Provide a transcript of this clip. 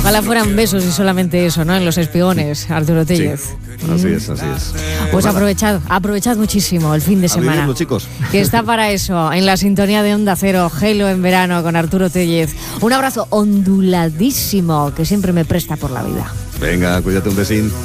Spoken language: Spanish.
Ojalá fueran besos y solamente eso, ¿no? En Los Espigones, Arturo Tellez. Sí, así es, así es. Pues aprovechad muchísimo el fin de semana. Vivirlo, chicos. Que está para eso, en la sintonía de Onda Cero, Gelo en verano con Arturo Tellez. Un abrazo onduladísimo que siempre me presta por la vida. Venga, cuídate, un besín.